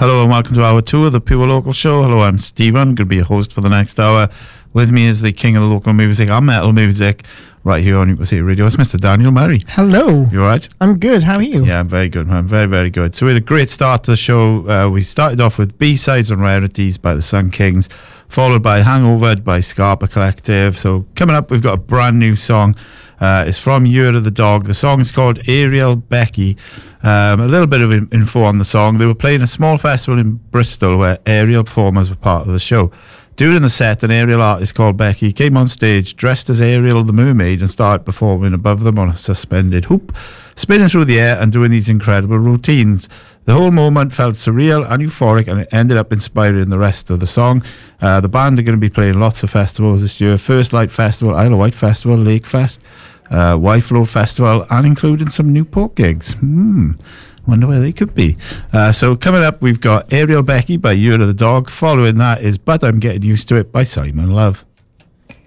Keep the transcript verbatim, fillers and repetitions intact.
Hello and welcome to hour two of the Pure Local Show. Hello, I'm Stephen, going to be your host for the next hour. With me is the king of the local music and metal music right here on U P C Radio. It's Mister Daniel Murray. Hello. You all right? I'm good. How are you? Yeah, I'm very good, man. Very, very good. So we had a great start to the show. Uh, we started off with B-Sides and Rarities by the Sun Kings, followed by Hangovered by Scarpa Collective. So coming up, we've got a brand new song. Uh, it's from Year of the Dog. The song is called Ariel Becky. Um, a little bit of info on the song. They were playing a small festival in Bristol where aerial performers were part of the show. During the set, an aerial artist called Becky came on stage dressed as Ariel the mermaid and started performing above them on a suspended hoop, spinning through the air and doing these incredible routines. The whole moment felt surreal and euphoric, and it ended up inspiring the rest of the song. Uh, the band are going to be playing lots of festivals this year. First Light Festival, Isle of Wight Festival, Lake Fest, uh, Wyflow Festival, and including some Newport gigs. Hmm, wonder where they could be. Uh, so coming up, we've got Ariel Becky by Year of the Dog. Following that is But I'm Getting Used to It by Simon Love.